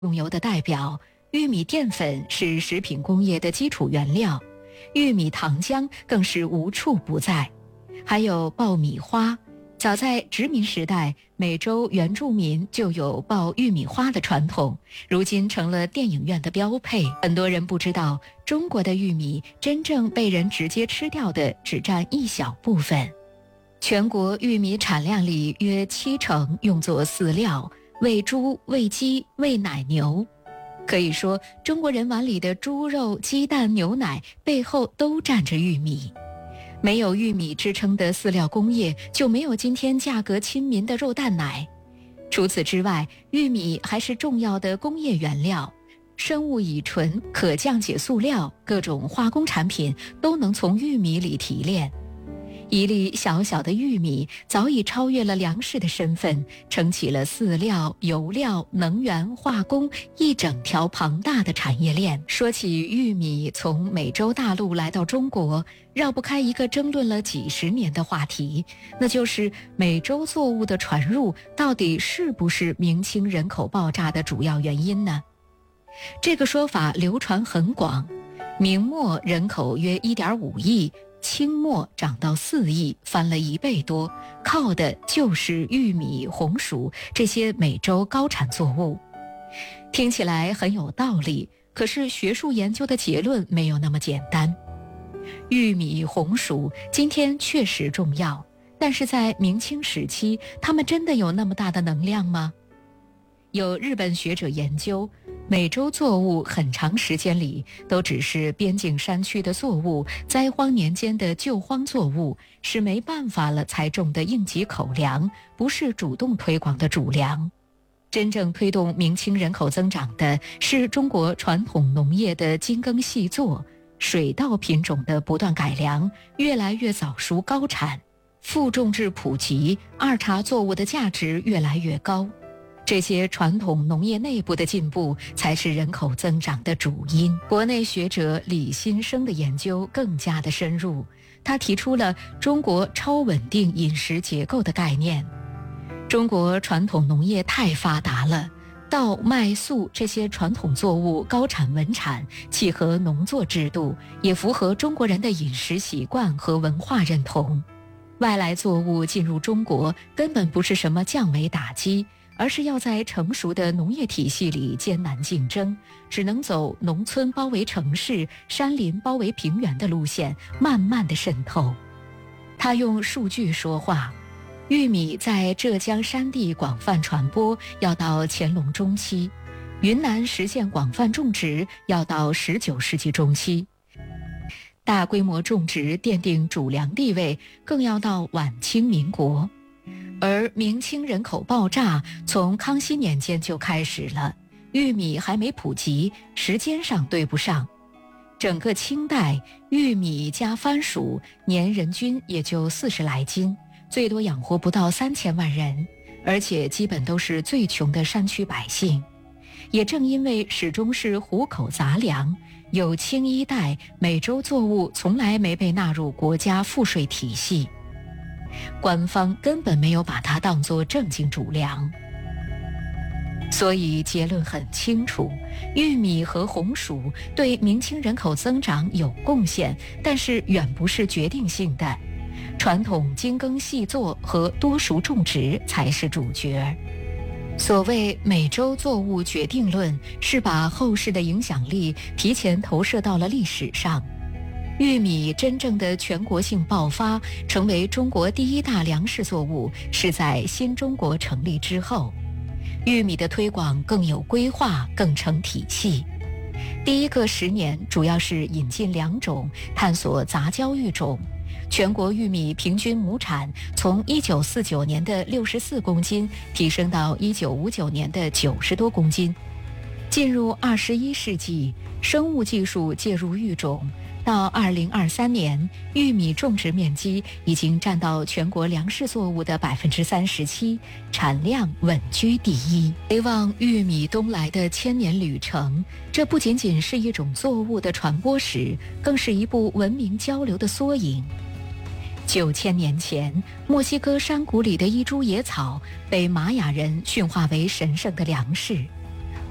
用油的代表，玉米淀粉是食品工业的基础原料，玉米糖浆更是无处不在。还有爆米花，早在殖民时代，美洲原住民就有爆玉米花的传统，如今成了电影院的标配。很多人不知道，中国的玉米真正被人直接吃掉的只占一小部分。全国玉米产量里约70%用作饲料，喂猪、喂鸡、喂奶牛。可以说，中国人碗里的猪肉、鸡蛋、牛奶背后都站着玉米。没有玉米支撑的饲料工业，就没有今天价格亲民的肉蛋奶。除此之外，玉米还是重要的工业原料，生物乙醇、可降解塑料、各种化工产品都能从玉米里提炼。一粒小小的玉米早已超越了粮食的身份，撑起了饲料、油料、能源、化工一整条庞大的产业链。说起玉米从美洲大陆来到中国，绕不开一个争论了几十年的话题，那就是美洲作物的传入到底是不是明清人口爆炸的主要原因呢？这个说法流传很广，明末人口约1.5亿，清末涨到4亿，翻了1倍多，靠的就是玉米、红薯这些美洲高产作物。听起来很有道理，可是学术研究的结论没有那么简单。玉米、红薯今天确实重要，但是在明清时期，它们真的有那么大的能量吗？有日本学者研究，美洲作物很长时间里都只是边境山区的作物，灾荒年间的救荒作物，是没办法了才种的应急口粮，不是主动推广的主粮。真正推动明清人口增长的是中国传统农业的精耕细作，水稻品种的不断改良，越来越早熟高产，副种质普及，二茬作物的价值越来越高。这些传统农业内部的进步才是人口增长的主因。国内学者李新生的研究更加的深入，他提出了中国超稳定饮食结构的概念。中国传统农业太发达了，稻、麦、粟这些传统作物高产稳产，契合农作制度，也符合中国人的饮食习惯和文化认同。外来作物进入中国根本不是什么降维打击，而是要在成熟的农业体系里艰难竞争，只能走农村包围城市、山林包围平原的路线，慢慢的渗透。他用数据说话，玉米在浙江山地广泛传播要到乾隆中期，云南实现广泛种植要到19世纪中期，大规模种植奠定主粮地位更要到晚清民国。而明清人口爆炸从康熙年间就开始了，玉米还没普及，时间上对不上。整个清代，玉米加番薯年人均也就40来斤，最多养活不到3000万人，而且基本都是最穷的山区百姓。也正因为始终是糊口杂粮，有清一代美洲作物从来没被纳入国家赋税体系，官方根本没有把它当作正经主粮。所以结论很清楚，玉米和红薯对明清人口增长有贡献，但是远不是决定性的。传统精耕细作和多熟种植才是主角。所谓美洲作物决定论，是把后世的影响力提前投射到了历史上。玉米真正的全国性爆发，成为中国第一大粮食作物，是在新中国成立之后。玉米的推广更有规划，更成体系。第一个10年主要是引进良种，探索杂交育种。全国玉米平均亩产从1949年的64公斤提升到1959年的90多公斤。进入21世纪，生物技术介入育种，到2023年，玉米种植面积已经占到全国粮食作物的37%，产量稳居第一。回望玉米东来的1000年旅程，这不仅仅是一种作物的传播史，更是一部文明交流的缩影。9000年前，墨西哥山谷里的一株野草被玛雅人驯化为神圣的粮食。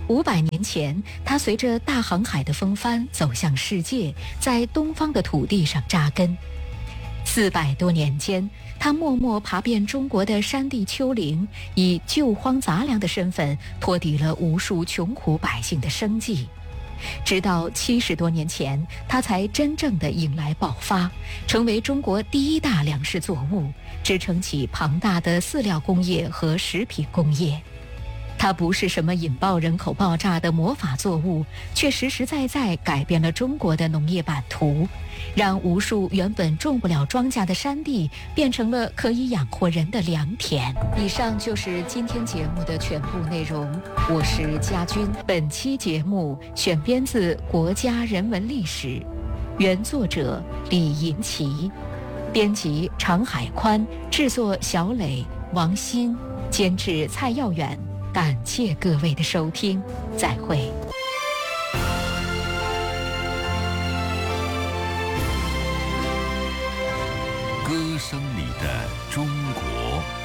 500年前，他随着大航海的风帆走向世界，在东方的土地上扎根。400多年间，他默默爬遍中国的山地丘陵，以救荒杂粮的身份托底了无数穷苦百姓的生计。直到70多年前，他才真正的迎来爆发，成为中国第1大粮食作物，支撑起庞大的饲料工业和食品工业。它不是什么引爆人口爆炸的魔法作物，却实实在在改变了中国的农业版图，让无数原本种不了庄稼的山地变成了可以养活人的良田。以上就是今天节目的全部内容，我是佳君。本期节目选编自《国家人文历史》，原作者李银奇，编辑常海宽，制作小磊、王鑫，监制蔡耀远。感谢各位的收听，再会。 歌声里的中国。